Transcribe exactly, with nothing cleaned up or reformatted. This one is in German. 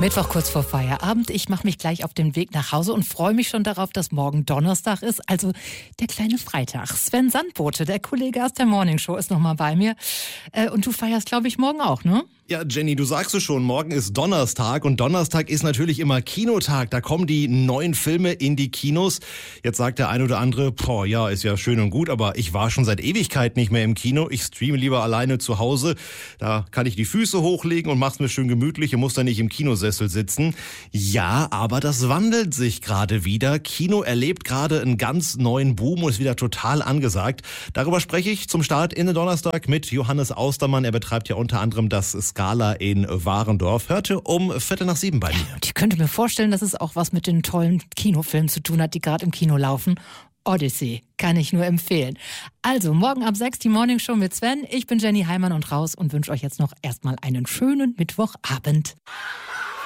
Mittwoch kurz vor Feierabend. Ich mache mich gleich auf den Weg nach Hause und freue mich schon darauf, dass morgen Donnerstag ist, also der kleine Freitag. Sven Sandbote, der Kollege aus der Morningshow, ist nochmal bei mir. Äh, und du feierst, glaube ich, morgen auch, ne? Ja, Jenny, du sagst es schon, morgen ist Donnerstag und Donnerstag ist natürlich immer Kinotag. Da kommen die neuen Filme in die Kinos. Jetzt sagt der ein oder andere, boah, ja, ist ja schön und gut, aber ich war schon seit Ewigkeit nicht mehr im Kino. Ich streame lieber alleine zu Hause. Da kann ich die Füße hochlegen und mach's mir schön gemütlich und muss dann nicht im Kinosessel sitzen. Ja, aber das wandelt sich gerade wieder. Kino erlebt gerade einen ganz neuen Boom und ist wieder total angesagt. Darüber spreche ich zum Start in den Donnerstag mit Johannes Austermann. Er betreibt ja unter anderem das Scala in Warendorf. Hörte um Viertel nach sieben bei mir. Und ich könnte mir vorstellen, dass es auch was mit den tollen Kinofilmen zu tun hat, die gerade im Kino laufen. Odyssey, kann ich nur empfehlen. Also, morgen ab sechs die Morning Show mit Sven. Ich bin Jenny Heimann und raus und wünsche euch jetzt noch erstmal einen schönen Mittwochabend.